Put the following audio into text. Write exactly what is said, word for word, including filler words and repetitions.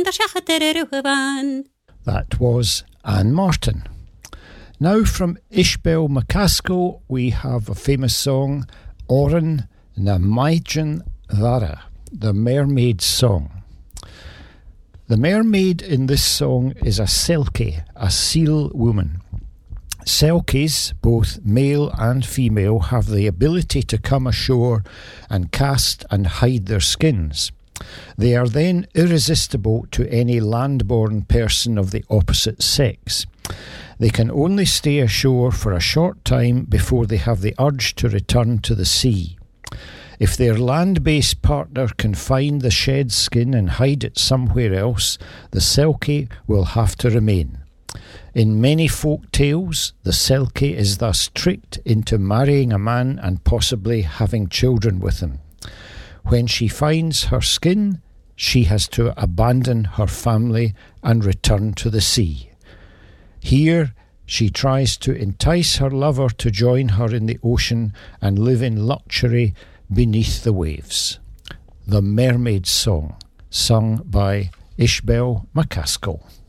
That was Anne Martin. Now from Ishbel McCaskill we have a famous song, Oren na Maidin Dhara, the Mermaid's Song. The mermaid in this song is a Selkie, a seal woman. Selkies, both male and female, have the ability to come ashore and cast and hide their skins. They are then irresistible to any land-born person of the opposite sex. They can only stay ashore for a short time before they have the urge to return to the sea. If their land-based partner can find the shed skin and hide it somewhere else, the Selkie will have to remain. In many folk tales, the Selkie is thus tricked into marrying a man and possibly having children with him. When she finds her skin, she has to abandon her family and return to the sea. Here, she tries to entice her lover to join her in the ocean and live in luxury beneath the waves. The Mermaid's Song, sung by Ishbel McCaskill.